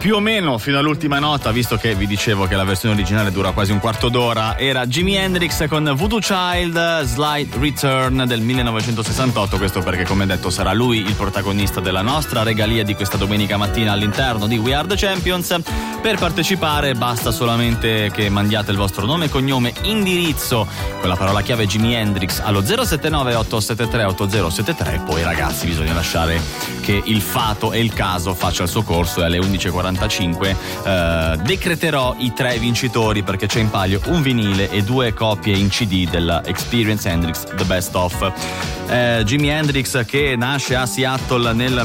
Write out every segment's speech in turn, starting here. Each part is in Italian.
più o meno fino all'ultima nota, visto che vi dicevo che la versione originale dura quasi un quarto d'ora. Era Jimi Hendrix con Voodoo Child, Slight Return del 1968. Questo perché, come detto, sarà lui il protagonista della nostra regalia di questa domenica mattina all'interno di We Are The Champions. Per partecipare basta solamente che mandiate il vostro nome, cognome, indirizzo con la parola chiave Jimi Hendrix allo 079 873 8073. Poi, ragazzi, bisogna lasciare che il fato e il caso faccia il suo corso, e alle 11:45 decreterò i 3 vincitori, perché c'è in palio un vinile e 2 copie in CD della Experience Hendrix The Best Of. Jimi Hendrix, che nasce a Seattle nel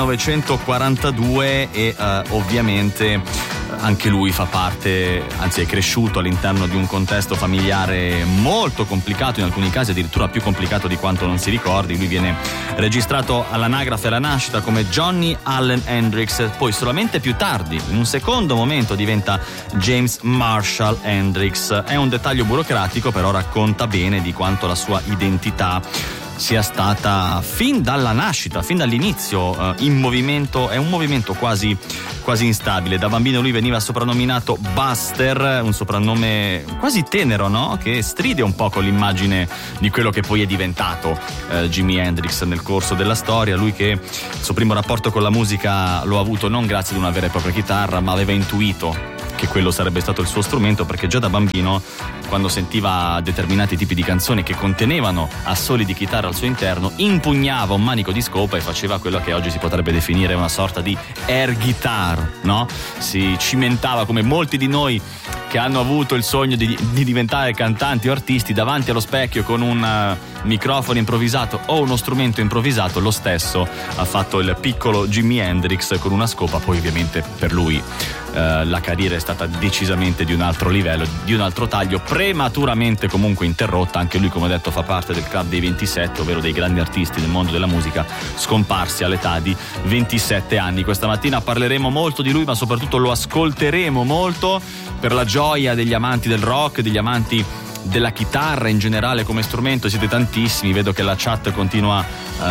1942 e ovviamente anche lui fa parte, anzi è cresciuto all'interno di un contesto familiare molto complicato, in alcuni casi addirittura più complicato di quanto non si ricordi. Lui viene registrato all'anagrafe alla nascita come Johnny Allen Hendrix, poi solamente più tardi, in un secondo momento, diventa James Marshall Hendrix. È un dettaglio burocratico, però racconta bene di quanto la sua identità sia stata fin dalla nascita, fin dall'inizio in movimento. È un movimento quasi instabile. Da bambino lui veniva soprannominato Buster, un soprannome quasi tenero, no? Che stride un po' con l'immagine di quello che poi è diventato Jimi Hendrix nel corso della storia. Lui che il suo primo rapporto con la musica lo ha avuto non grazie ad una vera e propria chitarra, ma aveva intuito che quello sarebbe stato il suo strumento, perché già da bambino, quando sentiva determinati tipi di canzoni che contenevano assoli di chitarra al suo interno, impugnava un manico di scopa e faceva quello che oggi si potrebbe definire una sorta di air guitar, no? Si cimentava, come molti di noi che hanno avuto il sogno di diventare cantanti o artisti, davanti allo specchio con un microfono improvvisato o uno strumento improvvisato. Lo stesso ha fatto il piccolo Jimi Hendrix con una scopa. Poi ovviamente per lui la carriera è stata decisamente di un altro livello, di un altro taglio, prematuramente comunque interrotta. Anche lui, come detto, fa parte del club dei 27, ovvero dei grandi artisti del mondo della musica scomparsi all'età di 27 anni. Questa mattina parleremo molto di lui, ma soprattutto lo ascolteremo molto per la gioia degli amanti del rock, degli amanti della chitarra in generale come strumento. Siete tantissimi, vedo che la chat continua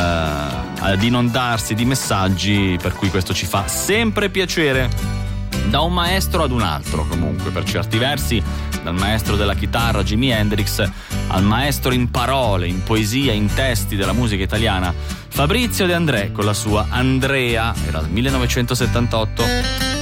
ad inondarsi di messaggi, per cui questo ci fa sempre piacere. Da un maestro ad un altro, comunque, per certi versi, dal maestro della chitarra Jimi Hendrix al maestro in parole, in poesia, in testi della musica italiana Fabrizio De André con la sua Andrea. Era il 1978.